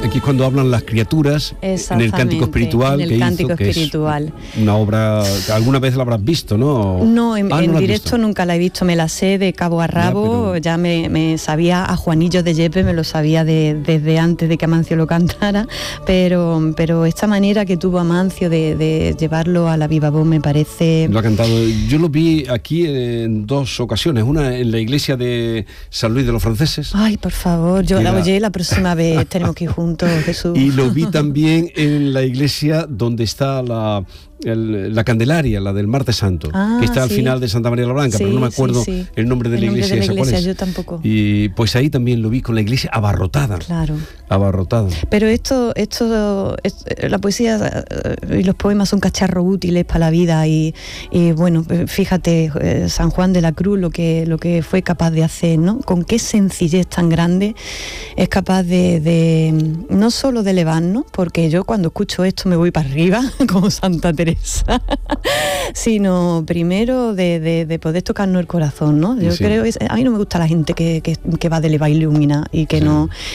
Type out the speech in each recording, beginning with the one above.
Aquí es cuando hablan las criaturas, en el Cántico Espiritual. En el Cántico Espiritual. Es una obra que alguna vez la habrás visto, ¿no? No, en directo nunca la he visto, me la sé de cabo a rabo, ya me sabía a Juanillo de Yepes, me lo sabía desde antes de que Amancio lo cantara, pero esta manera que tuvo Amancio de llevarlo a la viva voz me parece... Lo ha cantado, yo lo vi aquí en 2 ocasiones, una en la iglesia de San Luis de los Franceses. Ay, por favor, yo la oye, la próxima vez tenemos que ir juntos, Jesús. Y lo vi también en la iglesia donde está la Candelaria, la del Martes Santo, que está al final de Santa María la Blanca, pero no me acuerdo el nombre de la iglesia esa, ¿cuál es? Yo tampoco. Y pues ahí también lo vi con la iglesia abarrotada. Claro. Abarrotada. Pero esto la poesía y los poemas son cacharros útiles para la vida y bueno, fíjate, San Juan de la Cruz lo que fue capaz de hacer, ¿no? Con qué sencillez tan grande es capaz de no solo de elevarnos, porque yo cuando escucho esto me voy para arriba como Santa Teresa, sino primero de poder tocarnos el corazón, ¿no? Yo creo que a mí no me gusta la gente que va de elevar y ilumina y que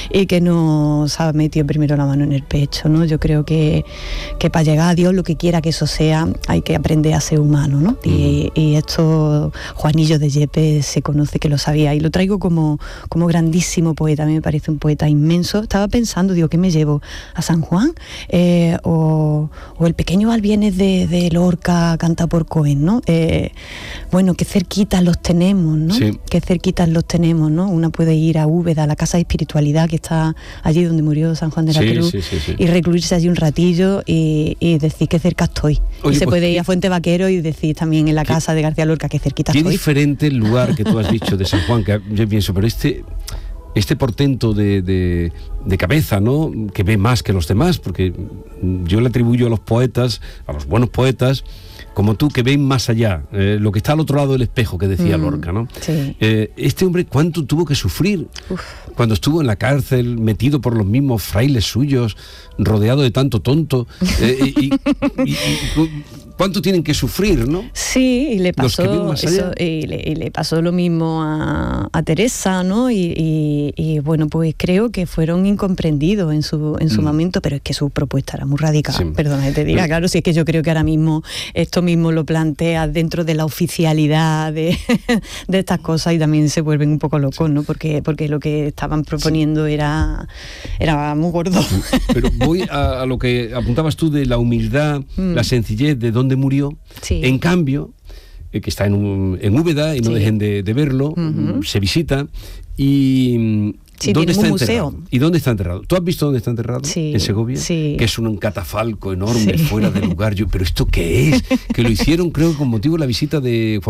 no se ha metido primero la mano en el pecho, ¿no? Yo creo que para llegar a Dios, lo que quiera que eso sea, hay que aprender a ser humano, ¿no? Y esto Juanillo de Yepes se conoce que lo sabía, y lo traigo como grandísimo poeta. A mí me parece un poeta inmenso. Estaba pensando, digo, ¿qué me llevo? ¿A San Juan? O el pequeño Albienes de Lorca, cantado por Cohen, ¿no? Bueno, qué cerquitas los tenemos, ¿no? Sí. Qué cerquitas los tenemos, ¿no? Una puede ir a Úbeda, a la casa de espiritualidad que está allí donde murió San Juan de la Cruz, y recluirse allí un ratillo y decir qué cerca estoy. Oye, y se puede ir a Fuente Vaquero y decir también en la casa de García Lorca qué cerquita estoy. Qué diferente el lugar que tú has dicho de San Juan, que yo pienso, pero este portento de cabeza, ¿no? Que ve más que los demás, porque yo le atribuyo a los poetas, a los buenos poetas, como tú, que ven más allá, lo que está al otro lado del espejo, que decía Lorca, ¿no? Sí. Este hombre, ¿cuánto tuvo que sufrir? Cuando estuvo en la cárcel, metido por los mismos frailes suyos, rodeado de tanto tonto, y ¿cuánto tienen que sufrir, no? Sí, y le pasó eso, y le pasó lo mismo a Teresa, ¿no? Y bueno, pues creo que fueron incomprendidos en su momento, pero es que su propuesta era muy radical. Sí. Perdona que te diga, claro, si es que yo creo que ahora mismo esto mismo lo plantea dentro de la oficialidad de estas cosas y también se vuelven un poco locos, ¿no? Porque lo que estaban proponiendo era muy gordo. Pero voy a lo que apuntabas tú de la humildad, la sencillez de dónde murió. Sí. En cambio, que está en Úbeda y no dejen de verlo, se visita y... Sí, ¿dónde está enterrado? ¿Y dónde está enterrado? ¿Tú has visto dónde está enterrado? Sí, en Segovia. Sí. Que es un catafalco enorme fuera de lugar. ¿Pero esto qué es? Que lo hicieron, creo, con motivo de la visita de Juan